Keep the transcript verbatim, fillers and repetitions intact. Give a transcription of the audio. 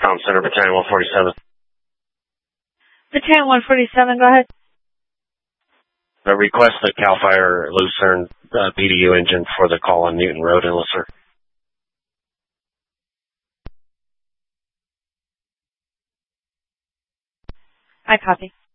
Town Center, Battalion one forty-seven. Battalion one forty-seven, go ahead. I request the CAL FIRE Lucerne uh, B D U engine for the call on Newton Road in Lucerne. I copy.